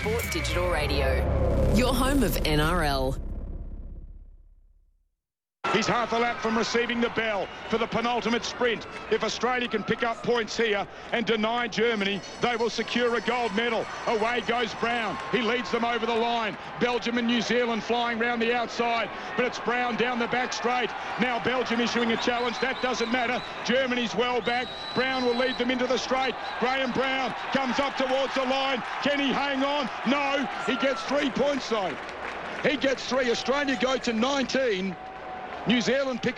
Sport Digital Radio, your home of NRL. He's half a lap from receiving the bell for the penultimate sprint. If Australia can pick up points here and deny Germany, they will secure a gold medal. Away goes Brown. He leads them over the line. Belgium and New Zealand flying round the outside, but it's Brown down the back straight. Now Belgium issuing a challenge. That doesn't matter. Germany's well back. Brown will lead them into the straight. Graham Brown comes up towards the line. Can he hang on? No. He gets 3 points though. He gets 3. Australia go to 19. New Zealand pick